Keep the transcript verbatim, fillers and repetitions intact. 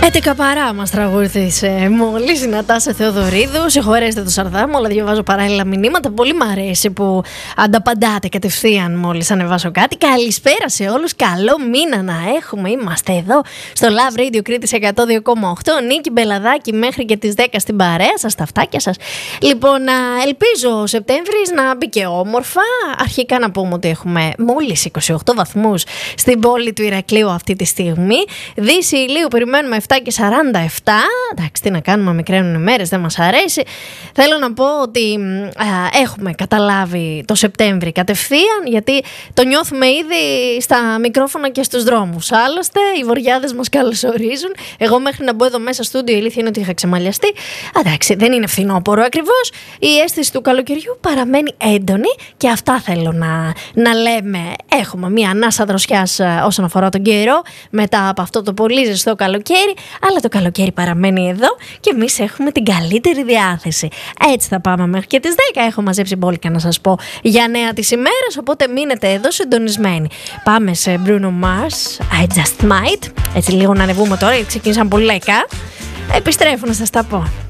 Έτεκα παρά μας τραγούδισε μόλις η Νατάσα Θεοδωρίδου. Συγχωρέστε το Σαρδάμ, όλα διαβάζω παράλληλα μηνύματα. Πολύ μ' αρέσει που ανταπαντάτε κατευθείαν μόλις ανεβάσω κάτι. Καλησπέρα σε όλους, καλό μήνα να έχουμε. Είμαστε εδώ στο Love Radio Κρήτης εκατό δύο κόμμα οκτώ. Νίκη Μπελαδάκη μέχρι και τις δέκα στην παρέα σας, τα αυτάκια σας. Λοιπόν, ελπίζω ο Σεπτέμβρης να μπει και όμορφα. Αρχικά να πούμε ότι έχουμε μόλις είκοσι οκτώ βαθμούς στην πόλη του Ηρακλείου αυτή τη στιγμή. Δύση ηλίου περιμένουμε επτά και σαράντα επτά. Εντάξει, τι να κάνουμε, μικραίνουν οι μέρες, δεν μας αρέσει. Θέλω να πω ότι α, έχουμε καταλάβει το Σεπτέμβρη κατευθείαν, γιατί το νιώθουμε ήδη στα μικρόφωνα και στους δρόμους. Άλλωστε, οι βοριάδες μας καλωσορίζουν. Εγώ μέχρι να μπω εδώ μέσα στούντιο, η αλήθεια είναι ότι είχα ξεμαλιαστεί. Εντάξει, δεν είναι φθινόπωρο ακριβώς. Η αίσθηση του καλοκαιριού παραμένει έντονη και αυτά θέλω να, να λέμε. Έχουμε μία ανάσα δροσιάς όσον αφορά τον καιρό μετά από αυτό το πολύ ζεστό καλοκαίρι. Αλλά το καλοκαίρι παραμένει εδώ και εμείς έχουμε την καλύτερη διάθεση. Έτσι θα πάμε μέχρι και τις δέκα. Έχω μαζέψει μπόλικα να σας πω για νέα της ημέρας, οπότε μείνετε εδώ συντονισμένοι. Πάμε σε Bruno Mars, I Just Might. Έτσι λίγο να ανεβούμε τώρα, γιατί ξεκίνησαν πολύ λαϊκά. Επιστρέφω να σας τα πω.